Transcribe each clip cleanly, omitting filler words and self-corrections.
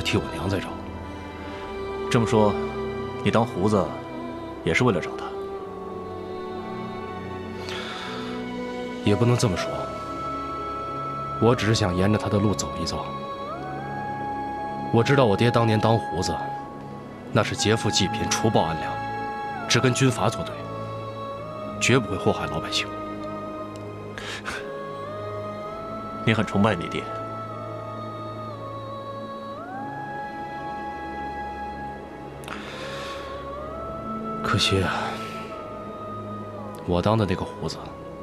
替我娘在找。 这么说，你当胡子也是为了找他？ 也不能这么说，我只是想沿着他的路走一走。我知道我爹当年当胡子，那是劫富济贫、除暴安良，只跟军阀作对，绝不会祸害老百姓。 你很崇拜你爹。 可惜啊，我当的那个胡子，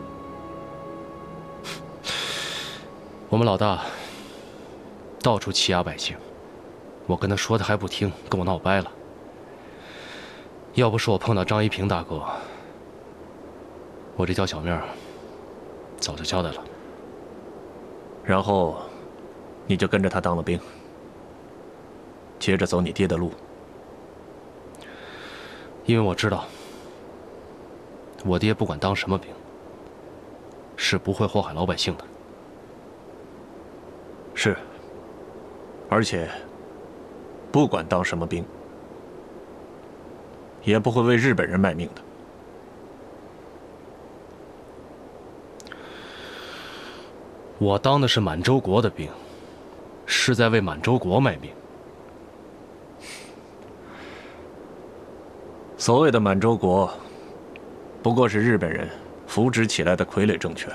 我们老大到处欺压百姓，我跟他说他还不听，跟我闹掰了。要不是我碰到张一平大哥，我这条小命早就交代了。 然后，你就跟着他当了兵，接着走你爹的路。 因为我知道，我爹不管当什么兵，是不会祸害老百姓的。 是，而且，不管当什么兵，也不会为日本人卖命的。 我当的是满洲国的兵，是在为满洲国卖命。 所谓的满洲国，不过是日本人扶植起来的傀儡政权。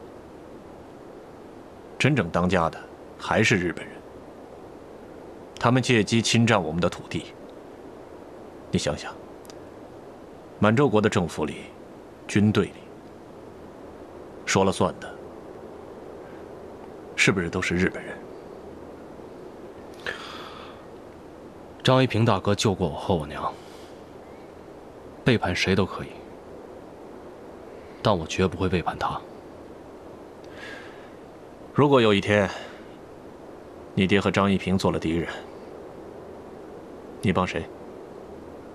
真正当家的还是日本人，他们借机侵占我们的土地。你想想，满洲国的政府里、军队里，说了算的，是不是都是日本人？ 张一平大哥救过我和我娘，背叛谁都可以，但我绝不会背叛他。 如果有一天，你爹和张一平做了敌人，你帮谁？